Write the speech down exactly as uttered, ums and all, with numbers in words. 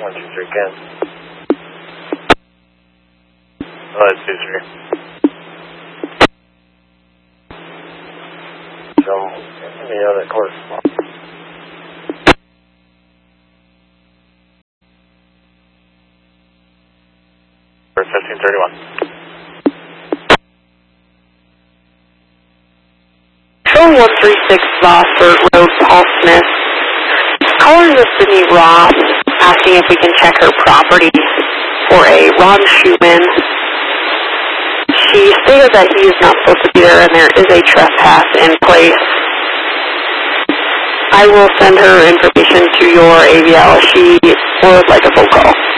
one two three, Ken. Oh, that's two three. So, any other course? For fifteen thirty-one. Control one three six Vosper Road, Paul Smith. Caller is Sydney Ross, asking if we can check her property for a Ron Schumann. She stated that he is not supposed to be there and there is a trespass in place. I will send her information to your A V L if she would like a phone call.